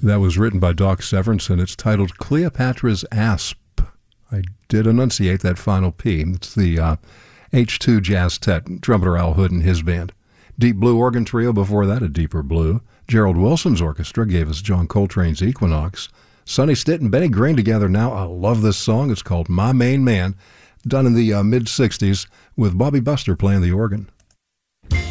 That was written by Doc Severinsen. It's titled Cleopatra's Asp. I did enunciate that final P. It's the H2 Jazz Tet, trumpeter Al Hood and his band. Deep Blue Organ Trio before that, A Deeper Blue. Gerald Wilson's orchestra gave us John Coltrane's Equinox. Sonny Stitt and Benny Green together now. I love this song. It's called My Main Man, done in the mid-'60s with Bobby Buster playing the organ.